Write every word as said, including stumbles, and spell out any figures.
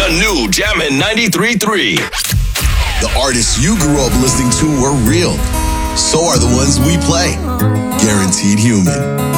The new Jammin' ninety-three point three. The artists you grew up listening to were real. So are the ones we play. Guaranteed Human.